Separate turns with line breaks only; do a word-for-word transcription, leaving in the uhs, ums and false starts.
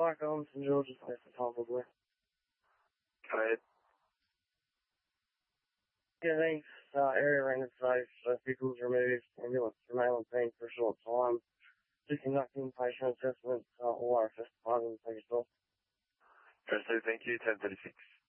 Park on Saint George's Place, probably.
Go ahead.
Yeah, thanks. Uh, area rented safe, uh, vehicles removed, ambulance remain on scene for a short time. Just conducting patient assessments, uh, all our assessment items, thank you,
Go, thank you, ten thirty-six.